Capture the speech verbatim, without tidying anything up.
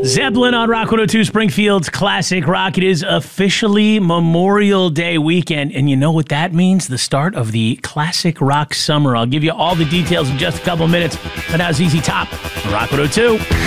Zeppelin on Rock one oh two, Springfield's Classic Rock. It is officially Memorial Day weekend, and you know what that means? The start of the Classic Rock summer. I'll give you all the details in just a couple minutes. But now Z Z Top on Rock one oh two.